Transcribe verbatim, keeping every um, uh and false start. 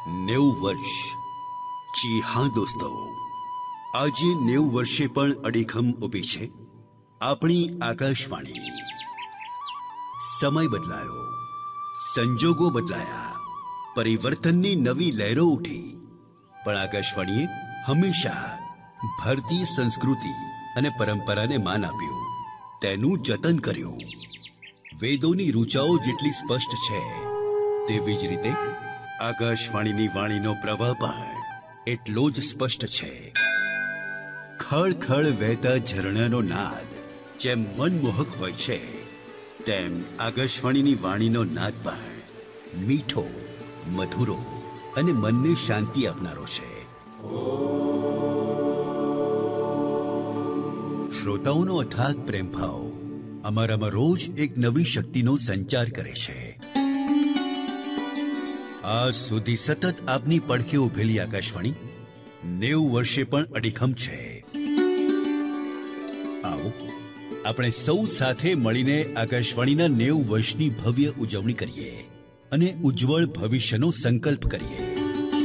નેવું વર્ષ, જી હા દોસ્તો, આજે નેવું વર્ષે પણ અડીખમ ઊભી છે આપણી આકાશવાણી. સમય બદલાયો, સંજોગો બદલાયા, પરિવર્તનની નવી લહેરો ઉઠી, પણ આકાશવાણીએ હંમેશા ભારતીય સંસ્કૃતિ અને પરંપરાને માન આપ્યું, તેનું જતન કર્યું. વેદોની ઋચાઓ જેટલી સ્પષ્ટ છે, તેવી જ રીતે આકાશવાણીની વાણીનો પ્રવાહ પણ એટલો જ સ્પષ્ટ છે. ખળખળ વહેતા ઝરણાનો નાદ જેમ મનમોહક હોય છે, તેમ આકાશવાણીની વાણીનો નાદ પણ મીઠો, મધુરો અને મનને શાંતિ આપનારો છે. શ્રોતાઓનો અથાગ પ્રેમભાવ અમારામાં રોજ એક નવી શક્તિનો સંચાર કરે છે. આજ સુધી સતત આપની પડખે ઉભેલી આકાશવાણી નેવું વર્ષે પણ અડીખમ છે. આવો આપણે સૌ સાથે મળીને આકાશવાણીના નેવું વર્ષની ભવ્ય ઉજવણી કરીએ અને ઉજ્જવળ ભવિષ્યનો સંકલ્પ કરીએ.